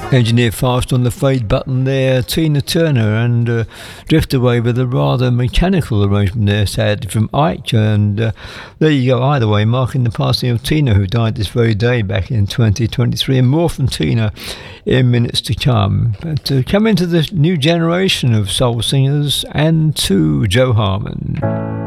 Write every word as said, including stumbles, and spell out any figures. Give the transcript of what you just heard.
Engineer fast on the fade button there, Tina Turner, and uh, Drift Away with a rather mechanical arrangement there, sadly, from Ike. And uh, there you go, either way, marking the passing of Tina, who died this very day back in twenty twenty-three, and more from Tina in minutes to come. But to come into the new generation of soul singers, and to Joe Harmon.